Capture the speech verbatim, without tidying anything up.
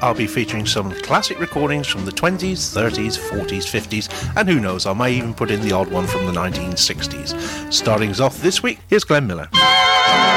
I'll be featuring some classic recordings from the twenties, thirties, forties, fifties, and who knows, I may even put in the odd one from the nineteen sixties. Starting us off this week, here's Glenn Miller.